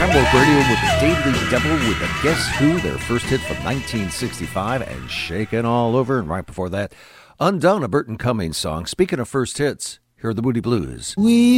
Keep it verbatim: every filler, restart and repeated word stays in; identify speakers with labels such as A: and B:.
A: Network Radio with the Daily Double with the Guess Who, their first hit from nineteen sixty-five, and Shakin' All Over. And right before that, Undone, a Burton Cummings song. Speaking of first hits, here are the Moody Blues.
B: We